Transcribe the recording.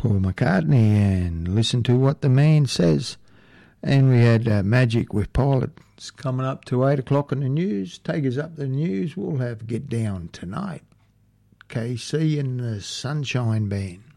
Paul McCartney, and listen to what the man says. And we had Magic with Pilot. It's coming up to 8 o'clock in the news. Take us up the news. We'll have Get Down tonight. KC and the Sunshine Band.